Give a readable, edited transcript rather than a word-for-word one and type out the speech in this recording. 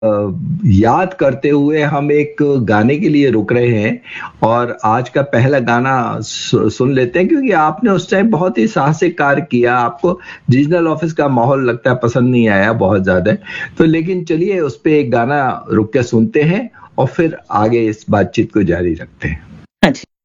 याद करते हुए हम एक गाने के लिए रुक रहे हैं और आज का पहला गाना सुन लेते हैं, क्योंकि आपने उस टाइम बहुत ही साहसिक कार्य किया। आपको रीजनल ऑफिस का माहौल लगता है पसंद नहीं आया बहुत ज्यादा, तो लेकिन चलिए उस पे एक गाना रुक के सुनते हैं और फिर आगे इस बातचीत को जारी रखते हैं। हाँ जी।